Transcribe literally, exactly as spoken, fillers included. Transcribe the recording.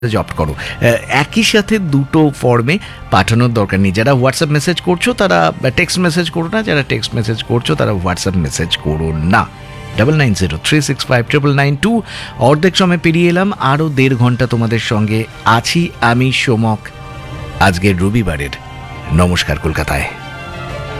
Opt করো। একই সাথে দুটো ফর্মে পাঠানোর দরকার নেই। যারা হোয়াটসঅ্যাপ মেসেজ করছো তারা টেক্সট মেসেজ করো না, যারা টেক্সট মেসেজ করছো তারা হোয়াটসঅ্যাপ মেসেজ করো না। Double nine zero three six five triple nine two. অর্ধেক সময় পেরিয়ে এলাম, আরও দেড় ঘন্টা তোমাদের সঙ্গে আছি আমি সোমক আজকের রবিবারের নমস্কার কলকাতায়।